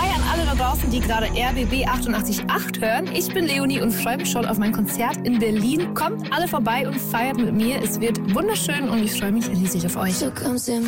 Hi an alle da draußen, die gerade RBB 88.8 hören. Ich bin Leonie und freue mich schon auf mein Konzert in Berlin. Kommt alle vorbei und feiert mit mir. Es wird wunderschön und ich freue mich riesig auf euch.